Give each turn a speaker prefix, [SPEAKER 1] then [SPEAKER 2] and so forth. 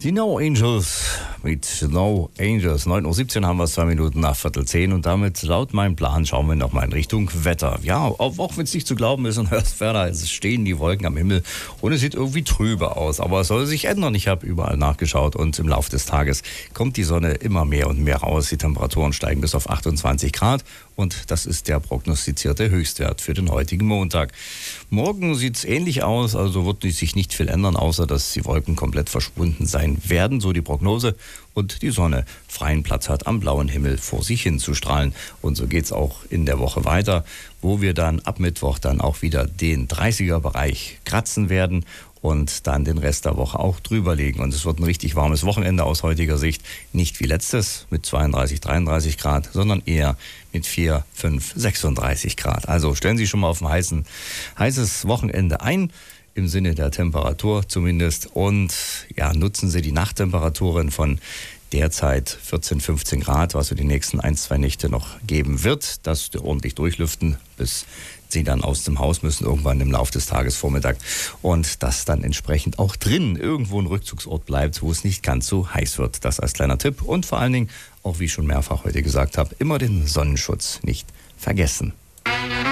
[SPEAKER 1] Die No Angels mit No Angels. 9:17 Uhr haben wir es, 2 Minuten nach 9:15 und damit laut meinem Plan schauen wir nochmal in Richtung Wetter. Ja, auch wenn es nicht zu glauben ist, in Hörswerda stehen die Wolken am Himmel und es sieht irgendwie trübe aus. Aber es soll sich ändern. Ich habe überall nachgeschaut und im Laufe des Tages kommt die Sonne immer mehr und mehr raus. Die Temperaturen steigen bis auf 28 Grad und das ist der prognostizierte Höchstwert für den heutigen Montag. Morgen sieht es ähnlich aus, also wird sich nicht viel ändern, außer dass die Wolken komplett verschwunden sein werden, so die Prognose, und die Sonne freien Platz hat, am blauen Himmel vor sich hin zu strahlen. Und so geht es auch in der Woche weiter, wo wir dann ab Mittwoch dann auch wieder den 30er-Bereich kratzen werden und dann den Rest der Woche auch drüber legen. Und es wird ein richtig warmes Wochenende aus heutiger Sicht. Nicht wie letztes mit 32, 33 Grad, sondern eher mit 4, 5, 36 Grad. Also stellen Sie schon mal auf ein heißes Wochenende ein, im Sinne der Temperatur zumindest. Und ja, nutzen Sie die Nachttemperaturen von derzeit 14, 15 Grad, was für die nächsten 1, 2 Nächte noch geben wird. Das ordentlich durchlüften, bis Sie dann aus dem Haus müssen, irgendwann im Laufe des Tages Vormittag. Und das dann entsprechend auch drin irgendwo ein Rückzugsort bleibt, wo es nicht ganz so heiß wird. Das als kleiner Tipp. Und vor allen Dingen, auch wie ich schon mehrfach heute gesagt habe, immer den Sonnenschutz nicht vergessen.